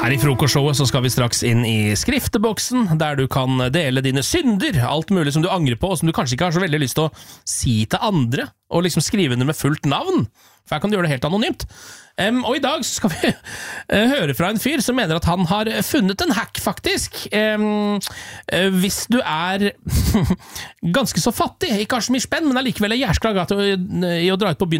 Her i frokostshowet så skal vi straks inn i skrifteboksen, der du kan dele dine synder, alt mulig som du angrer på, og som du kanskje ikke har så veldig lyst til å si til andre, og liksom skrive under med fullt navn, for her kan du gjøre det helt anonymt. Og i dag skal vi høre fra en fyr som mener at han har funnet en hack, faktisk. Hvis du ganske så fattig, ikke har så mye spenn, men allikevel jæskla glad i å dra ut på byen